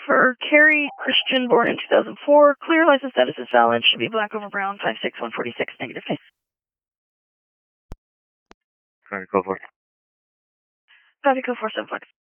for Carrie Christian, born in 2004. Clear license status is valid. Should be black over brown, 56146, negative. Copy, code 4. Copy, code 475.